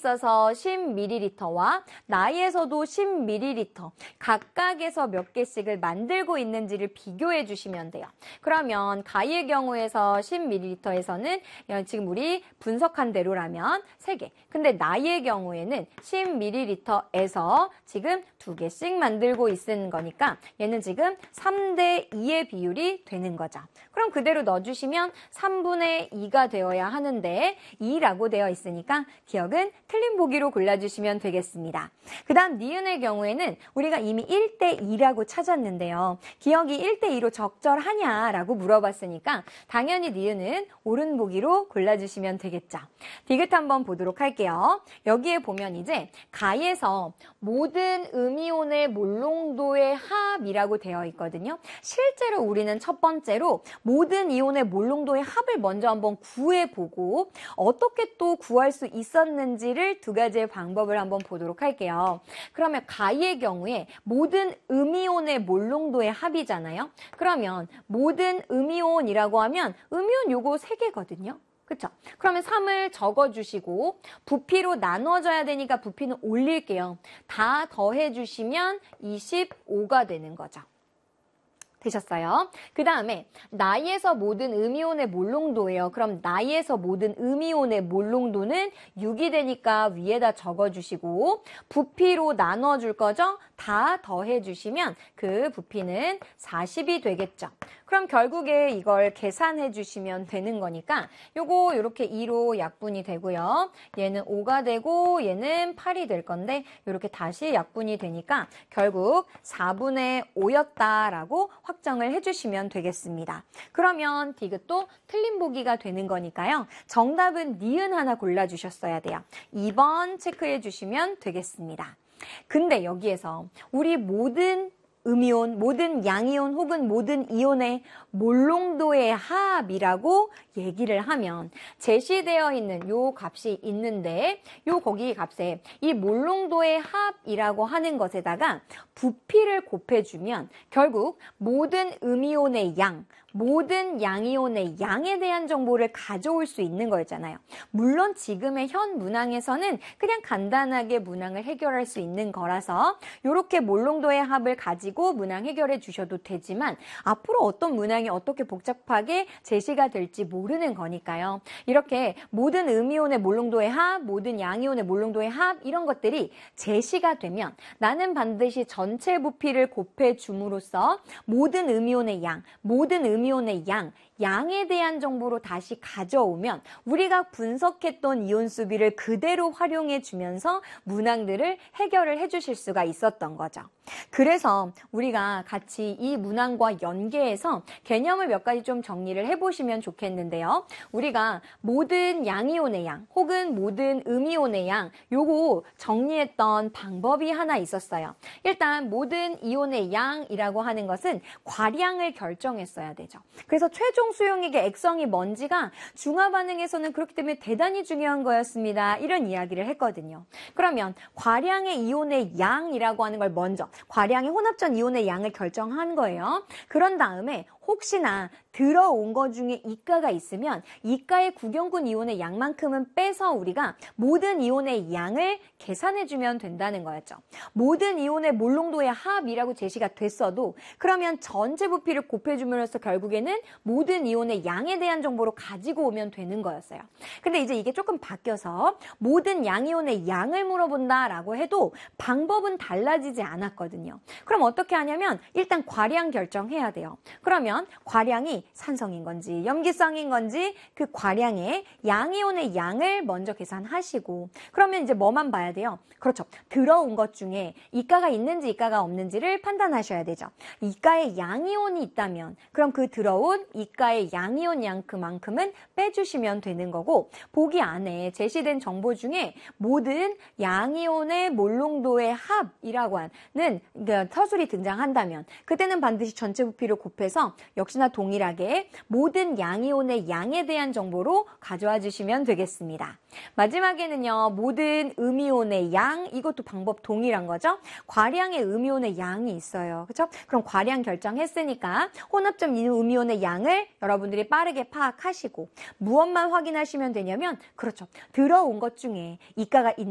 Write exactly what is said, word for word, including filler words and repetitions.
있어서 십 밀리리터와 나이에서도 십 밀리리터 각각에서 몇 개씩을 만들고 있는지를 비교해 주시면 돼요. 그러면 가의 경우에서 십 밀리리터에서는 지금 우리 분석한 대로라면 세 개. 근데 나이의 경우에는 십 밀리리터에서 지금 두 개씩 만들고 있는 거니까 얘는 지금 삼 대 이의 비율이 되는 거죠. 그럼 그대로 넣어주시면 삼분의 이가 되어야 하는데 이라고 되어 있으니까 기억은 틀린 보기로 골라주시면 되겠습니다. 그 다음 니은의 경우에는 우리가 이미 일 대 이라고 찾았는데요. 기억이 일 대 이로 적절하냐라고 물어봤으니까 당연히 니은은 옳은 보기로 골라주시면 되겠죠. 디귿 한번 보도록 할게요. 여기에 보면 이제 가에서 모든 음이온의 몰롱도의 합이라고 되어 있거든요. 실제로 우리는 첫 번째로 모든 이온의 몰롱도의 합을 먼저 한번 구해보고 어떻게 또 구할 수 있었는지를 두 가지의 방법을 한번 보도록 할게요. 그러면 가의 경우에 모든 음이온의 몰롱도의 합이잖아요. 그러면 모든 음이온이라고 하면 음이온 요거 세 개거든요. 그쵸? 그러면 삼을 적어주시고 부피로 나눠져야 되니까 부피는 올릴게요. 다 더해주시면 이십오가 되는 거죠. 되셨어요? 그 다음에 나이에서 모든 음이온의 몰롱도예요. 그럼 나이에서 모든 음이온의 몰롱도는 육이 되니까 위에다 적어주시고 부피로 나눠줄 거죠? 다 더해주시면 그 부피는 사십이 되겠죠. 그럼 결국에 이걸 계산해 주시면 되는 거니까 요거 이렇게 이로 약분이 되고요. 얘는 오가 되고 얘는 팔이 될 건데 이렇게 다시 약분이 되니까 결국 사분의 오였다라고 확정을 해주시면 되겠습니다. 그러면 디귿도 틀린 보기가 되는 거니까요. 정답은 니은 하나 골라주셨어야 돼요. 이 번 체크해 주시면 되겠습니다. 근데 여기에서 우리 모든 음이온, 모든 양이온 혹은 모든 이온의 몰롱도의 합이라고 얘기를 하면 제시되어 있는 요 값이 있는데 요 거기 값에 이 몰롱도의 합이라고 하는 것에다가 부피를 곱해주면 결국 모든 음이온의 양, 모든 양이온의 양에 대한 정보를 가져올 수 있는 거였잖아요. 물론 지금의 현 문항에서는 그냥 간단하게 문항을 해결할 수 있는 거라서 이렇게 몰롱도의 합을 가지고 문항 해결해 주셔도 되지만 앞으로 어떤 문항이 어떻게 복잡하게 제시가 될지 모르는 거니까요. 이렇게 모든 음이온의 몰롱도의 합, 모든 양이온의 몰롱도의 합 이런 것들이 제시가 되면 나는 반드시 전체 부피를 곱해 줌으로써 모든 음이온의 양, 모든 음 음이온의 양, 양에 대한 정보로 다시 가져오면 우리가 분석했던 이온 수비를 그대로 활용해 주면서 문항들을 해결을 해 주실 수가 있었던 거죠. 그래서 우리가 같이 이 문항과 연계해서 개념을 몇 가지 좀 정리를 해보시면 좋겠는데요. 우리가 모든 양이온의 양 혹은 모든 음이온의 양 요거 정리했던 방법이 하나 있었어요. 일단 모든 이온의 양이라고 하는 것은 과량을 결정했어야 되죠. 그래서 최종 수용액의 액성이 뭔지가 중화 반응에서는 그렇기 때문에 대단히 중요한 거였습니다. 이런 이야기를 했거든요. 그러면 과량의 이온의 양이라고 하는 걸 먼저 과량의 혼합전 이온의 양을 결정한 거예요. 그런 다음에 혹시나 들어온 것 중에 이가가 있으면 이가의 구경군 이온의 양만큼은 빼서 우리가 모든 이온의 양을 계산해주면 된다는 거였죠. 모든 이온의 몰롱도의 합이라고 제시가 됐어도 그러면 전체 부피를 곱해줌으로써 결국에는 모든 이온의 양에 대한 정보로 가지고 오면 되는 거였어요. 근데 이제 이게 조금 바뀌어서 모든 양이온의 양을 물어본다라고 해도 방법은 달라지지 않았거든요. 그럼 어떻게 하냐면 일단 과량 결정해야 돼요. 그러면 과량이 산성인 건지 염기성인 건지 그 과량의 양이온의 양을 먼저 계산하시고 그러면 이제 뭐만 봐야 돼요? 그렇죠. 들어온 것 중에 이가가 있는지 이가가 없는지를 판단하셔야 되죠. 이가에 양이온이 있다면 그럼 그 들어온 이가의 양이온 양 그만큼은 빼주시면 되는 거고 보기 안에 제시된 정보 중에 모든 양이온의 몰롱도의 합이라고 하는 서술이 등장한다면 그때는 반드시 전체 부피를 곱해서 역시나 동일하게 모든 양이온의 양에 대한 정보로 가져와 주시면 되겠습니다. 마지막에는요. 모든 음이온의 양 이것도 방법 동일한 거죠. 과량의 음이온의 양이 있어요. 그렇죠? 그럼 과량 결정했으니까 혼합점 음이온의 양을 여러분들이 빠르게 파악하시고 무엇만 확인하시면 되냐면 그렇죠. 들어온 것 중에 이가가 있는